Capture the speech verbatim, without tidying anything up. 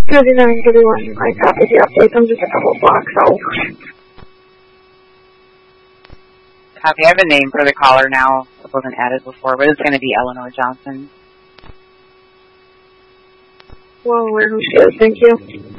thirty-nine thirty-one, I copy the updates. I'm just a couple blocks out. Copy. I have a name for the caller now. It wasn't added before, but it's going to be Eleanor Johnson. Well, where who she is, thank you.